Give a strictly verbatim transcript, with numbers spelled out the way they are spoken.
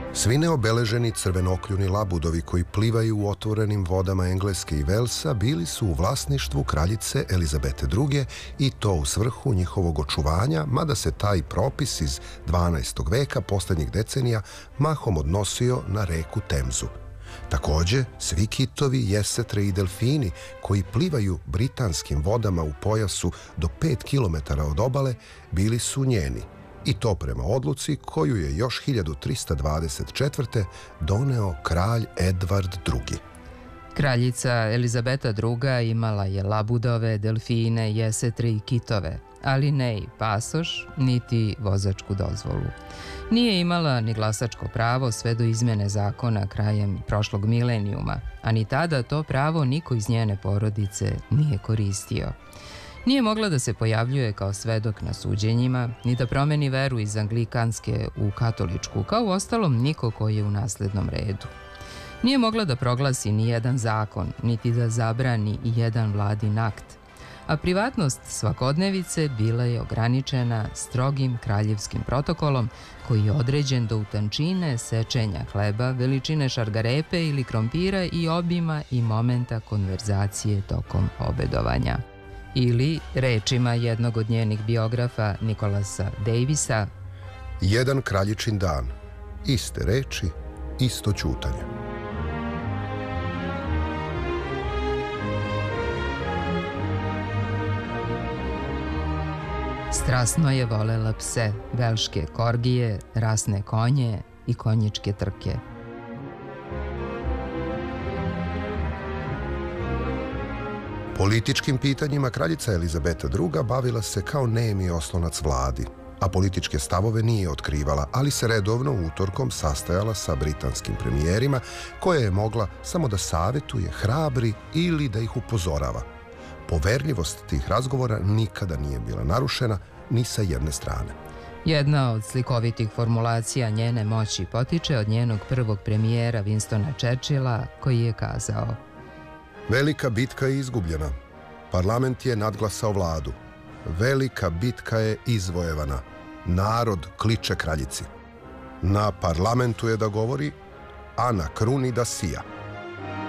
Svi neobeleženi crvenokljuni labudovi koji plivaju u otvorenim vodama Engleske i Velsa bili su u vlasništvu kraljice Elizabete druge i to u svrhu njihovog očuvanja, mada se taj propis iz dvanaestog veka poslednjih decenija mahom odnosio na reku Temzu. Takođe, svi kitovi, jesetre i delfini koji plivaju britanskim vodama u pojasu do pet kilometara od obale bili su njeni. I to prema odluci koju je još hiljadu trista dvadeset četvrte. doneo kralj Edvard drugi. Kraljica Elizabeta druga. imala je labudove, delfine, jesetre i kitove, ali ne i pasoš, niti vozačku dozvolu. Nije imala ni glasačko pravo sve do izmene zakona krajem prošlog milenijuma, a ni tada to pravo niko iz njene porodice nije koristio. Nije mogla da se pojavljuje kao svedok na suđenjima, ni da promeni veru iz anglikanske u katoličku, kao u ostalom niko koji je u naslednom redu. Nije mogla da proglasi ni jedan zakon, niti da zabrani i jedan vladin akt, a privatnost svakodnevice bila je ograničena strogim kraljevskim protokolom koji je određen do utančine sečenja hleba, veličine šargarepe ili krompira i obima i momenta konverzacije tokom obedovanja. Ili, rečima jednog od njenih biografa Nikolasa Davisa, jedan kraljičin dan, iste reči, isto ćutanje. Strasno je volela pse, velške korgije, rasne konje i konjičke trke. Političkim pitanjima kraljica Elizabeta druga. bavila se kao nemi oslonac vladi, a političke stavove nije otkrivala, ali se redovno utorkom sastajala sa britanskim premijerima koje je mogla samo da savetuje, hrabri ili da ih upozorava. Poverljivost tih razgovora nikada nije bila narušena ni sa jedne strane. Jedna od slikovitih formulacija njene moći potiče od njenog prvog premijera Winstona Churchilla, koji je kazao: velika bitka je izgubljena. Parlament je nadglasao vladu. Velika bitka je izvojevana. Narod kliče kraljici. Na parlamentu je da govori, a na kruni da sija.